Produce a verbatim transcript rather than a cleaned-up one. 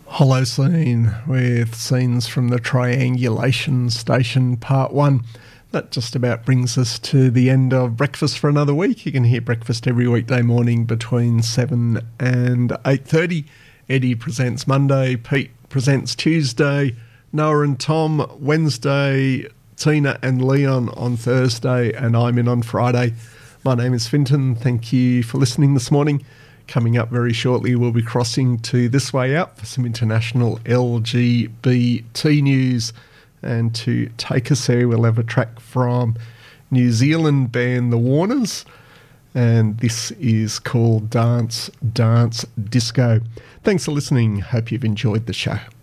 Holocene with scenes from the Triangulation Station Part one. That just about brings us to the end of Breakfast for another week. You can hear Breakfast every weekday morning between seven and eight thirty. Eddie presents Monday, Pete presents Tuesday, Noah and Tom Wednesday, Tina and Leon on Thursday, and I'm in on Friday. My name is Finton. Thank you for listening this morning. Coming up very shortly, we'll be crossing to This Way Out for some international L G B T news. And to take us there, we'll have a track from New Zealand band The Warners. And this is called Dance, Dance, Disco. Thanks for listening. Hope you've enjoyed the show.